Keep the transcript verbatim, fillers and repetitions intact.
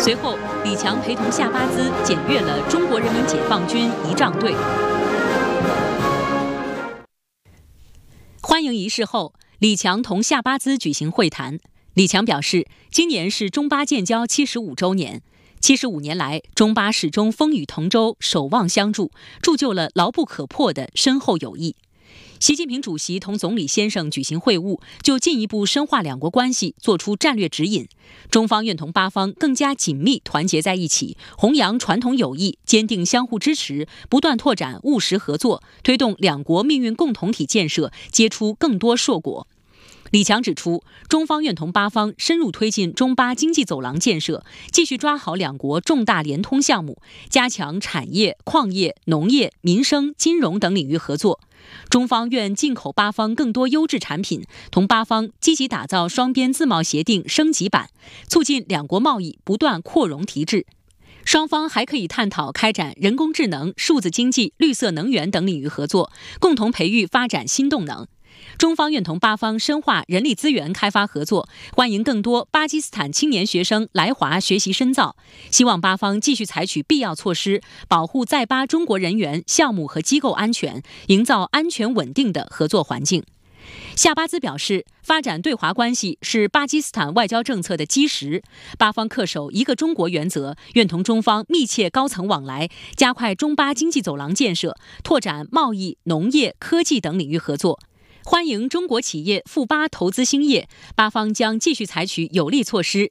随后，李强陪同夏巴兹检阅了中国人民解放军仪仗队。欢迎仪式后，李强同夏巴兹举行会谈。李强表示，今年是中巴建交七十五周年。七十五年来，中巴始终风雨同舟，守望相助，铸就了牢不可破的深厚友谊。习近平主席同总理先生举行会晤，就进一步深化两国关系作出战略指引。中方愿同巴方更加紧密团结在一起，弘扬传统友谊，坚定相互支持，不断拓展务实合作，推动两国命运共同体建设结出更多硕果。李强指出，中方愿同巴方深入推进中巴经济走廊建设，继续抓好两国重大联通项目，加强产业、矿业、农业、民生、金融等领域合作。中方愿进口巴方更多优质产品，同巴方积极打造双边自贸协定升级版，促进两国贸易不断扩容提质。双方还可以探讨开展人工智能、数字经济、绿色能源等领域合作，共同培育发展新动能。中方愿同巴方深化人力资源开发合作，欢迎更多巴基斯坦青年学生来华学习深造，希望巴方继续采取必要措施，保护在巴中国人员、项目和机构安全，营造安全稳定的合作环境。夏巴兹表示，发展对华关系是巴基斯坦外交政策的基石，巴方恪守一个中国原则，愿同中方密切高层往来，加快中巴经济走廊建设，拓展贸易、农业、科技等领域合作。欢迎中国企业赴巴投资兴业，巴方将继续采取有力措施，